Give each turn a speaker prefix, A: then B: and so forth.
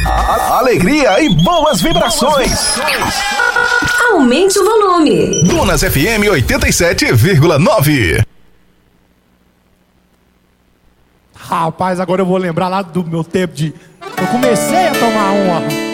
A: Alegria e boas vibrações.
B: Aumente o volume.
A: Dunas FM 87,9.
C: Rapaz, agora eu vou lembrar lá do meu tempo de... Eu comecei a tomar uma...